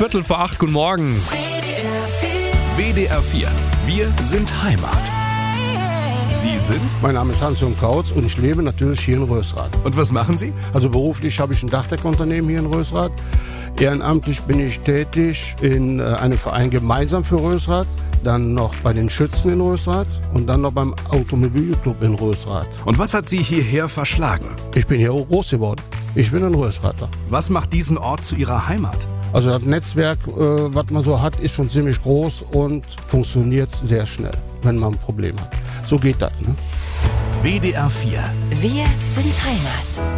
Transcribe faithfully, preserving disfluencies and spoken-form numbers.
Viertel vor acht, guten Morgen. W D R vier. Wir sind Heimat. Sie sind? Mein Name ist Hans-Jürgen Kautz und ich lebe natürlich hier in Rösrath. Und was machen Sie? Also beruflich habe ich ein Dachdeckerunternehmen hier in Rösrath. Ehrenamtlich bin ich tätig in äh, einem Verein gemeinsam für Rösrath, dann noch bei den Schützen in Rösrath und dann noch beim Automobilclub in Rösrath. Und was hat Sie hierher verschlagen? Ich bin hier groß geworden. Ich bin ein Rösrather. Was macht diesen Ort zu Ihrer Heimat? Also das Netzwerk, äh, was man so hat, ist schon ziemlich groß und funktioniert sehr schnell, wenn man ein Problem hat. So geht das, ne? W D R vier. Wir sind Heimat.